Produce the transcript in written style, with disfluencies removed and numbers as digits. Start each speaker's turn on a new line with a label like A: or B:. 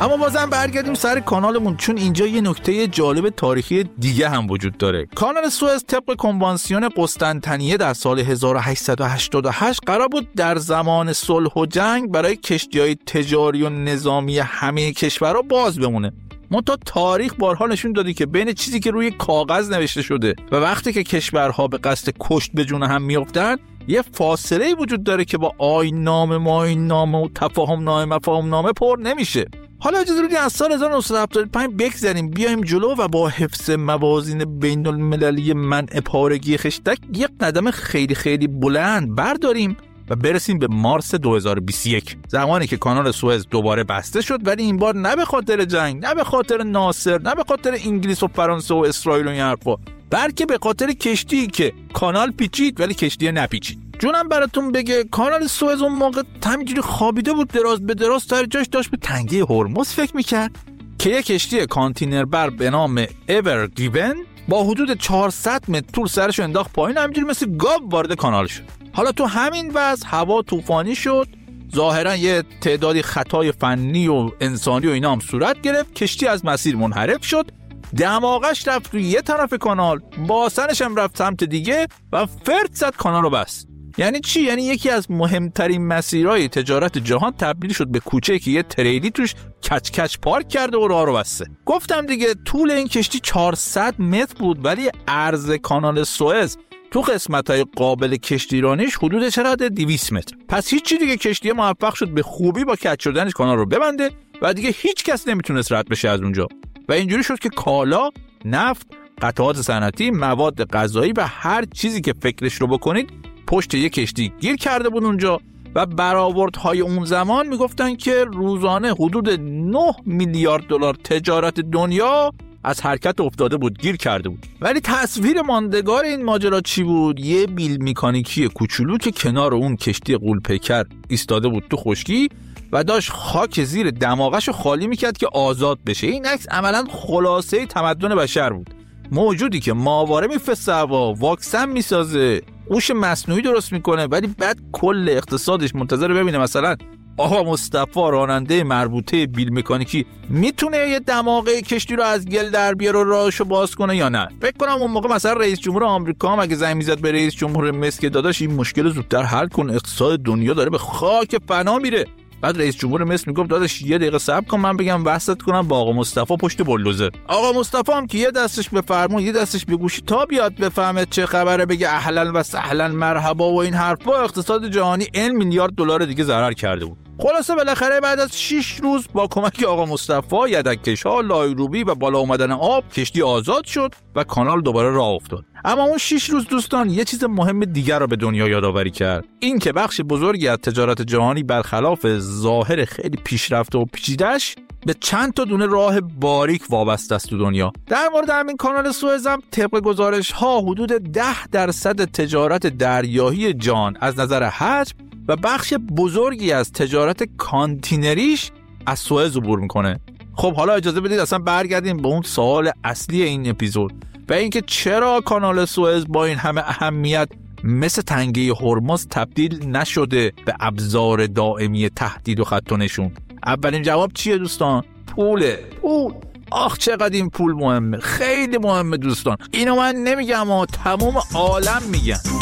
A: اما بازم برگردیم سر کانالمون، چون اینجا یه نکته جالب تاریخی دیگه هم وجود داره. کانال سوئز طبق کنوانسیون قسطنطنیه در سال 1888 قرار بود در زمان صلح و جنگ برای کشتی‌های تجاری و نظامی همه کشورها باز بمونه. منتها تاریخ بارها نشون داده که بین چیزی که روی کاغذ نوشته شده و وقتی که کشورها به قصد کشت به جون هم میافتن یه فاصله وجود داره که با آیین‌نامه و تفاهم‌نامه پر نمیشه. حالا اجازه بدید از سال 1975 بگذریم بیایم جلو و با حفظ موازین بین المللی منع پارگی خشتک یک قدم خیلی خیلی بلند برداریم و برسیم به مارس 2021، زمانی که کانال سوئز دوباره بسته شد، ولی این بار نه به خاطر جنگ، نه به خاطر ناصر، نه به خاطر انگلیس و فرانسه و اسرائیل و این حرفا، بلکه به خاطر کشتی که کانال پیچید ولی کشتی نپیچید. جونم براتون بگه کانال سوئز اون موقع همینجوری خوابیده بود دراز به دراز، سر جاش داشت به تنگه هرمز فکر میکرد که یک کشتی کانتینر بر به نام ایور گیون با حدود 400 متر طول سرش انداخت پایین، همینجوری مثل گاو وارد کانال شد. حالا تو همین وضع هوا طوفانی شد، ظاهرا یه تعدادی خطای فنی و انسانی و اینا هم صورت گرفت، کشتی از مسیر منحرف شد، دماغش رفت روی یه طرف کانال، باسنش هم رفت سمت دیگه و فرد زد کانال رو بست. یعنی چی؟ یعنی یکی از مهمترین مسیرهای تجارت جهان تبدیل شد به کوچه که یه تریلی توش کچ پارک کرده و راه رو بسته. گفتم دیگه طول این کشتی 400 متر بود، ولی عرض کانال سوئز تو قسمت‌های قابل کشتیرانیش حدود چقدر 200 متر. پس هیچی دیگه، کشتی موفق شد به خوبی با کج شدنش کانال رو ببنده و دیگه هیچ کس نمیتونست رد بشه از اونجا. و اینجوری شد که کالا، نفت، قطعات صنعتی، مواد غذایی و هر چیزی که فکرش رو بکنید پشت یک کشتی گیر کرده بود اونجا. و برآوردهای اون زمان میگفتن که روزانه حدود 9 میلیارد دلار تجارت دنیا از حرکت افتاده بود، گیر کرده بود. ولی تصویر ماندگار این ماجرا چی بود؟ یه بیل مکانیکی کوچولو که کنار اون کشتی غول‌پیکر ایستاده بود تو خشکی و داشت خاک زیر دماغش رو خالی میکرد که آزاد بشه. این عکس عملاً خلاصه تمدن بشر بود. موجودی که ماهواره میفرسته هوا، واکسن میسازه، هوش مصنوعی درست میکنه، ولی بعد کل اقتصادش منتظر ببینه مثلا آقا مصطفی راننده مربوطه بیل مکانیکی میتونه یه دماغه کشتی رو از گل در بیاره و راهشو باز کنه یا نه. فکر کنم اون موقع مثلا رئیس جمهور آمریکا هم اگه زنگ میزد به رئیس جمهور مصر که داداش این مشکل زودتر حل کن، اقتصاد دنیا داره به خاک فنا میره، بعد رئیس جمهور مصر میگفت داداش یه دقیقه صبر کن من بگم وصلت کنم با آقا مصطفی پشت بولدوزر. آقا مصطفی هم که یه دستش به فرمون یه دستش به گوشی تا بیاد بفهمه چه خبره بگه اهلا و سهلا مرحبا و این حرفا، اقتصاد جهانی 1 میلیارد دلار دیگه ضرر کرده بود. خلاصه بالاخره بعد از 6 روز با کمک آقا مصطفی، یدک‌کش‌ها، لایروبی و بالا اومدن آب کشتی آزاد شد و کانال دوباره راه افتاد. اما اون 6 روز دوستان یه چیز مهم دیگر رو به دنیا یادآوری کرد، این که بخش بزرگی از تجارت جهانی برخلاف ظاهر خیلی پیشرفته و پیچیده‌اش به چند تا دونه راه باریک وابسته است تو دنیا. در مورد همین کانال سوئز هم طبق گزارش‌ها حدود 10% تجارت دریایی جهان از نظر حجم و بخش بزرگی از تجارت کانتینریش از سوئز عبور میکنه. خب حالا اجازه بدید اصلا برگردیم به اون سوال اصلی این اپیزود و اینکه چرا کانال سوئز با این همه اهمیت مثل تنگه هرمز تبدیل نشده به ابزار دائمی تهدید و خط و نشون. اولین جواب چیه دوستان؟ پول. آخ چقدر این پول مهمه، خیلی مهمه دوستان. اینو من نمیگم اما تمام عالم میگن.